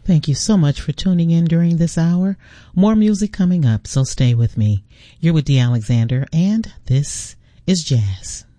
Thank you so much for tuning in during this hour. More music coming up, so stay with me. You're with Dee Alexander, and this is Jazz.